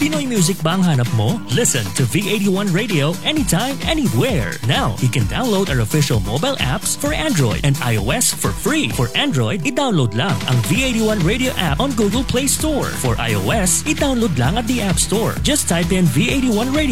Pinoy music ba ang hanap mo? Listen to V81 Radio anytime, anywhere. Now, you can download our official mobile apps for Android and iOS for free. For Android, i-download lang ang V81 Radio app on Google Play Store. For iOS, i-download lang at the App Store. Just type in V81 Radio